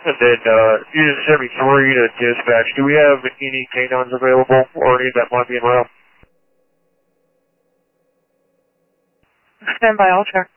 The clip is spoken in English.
And then, Unit 73 to dispatch, do we have any canines available or any that might be in route? Stand by, I'll check.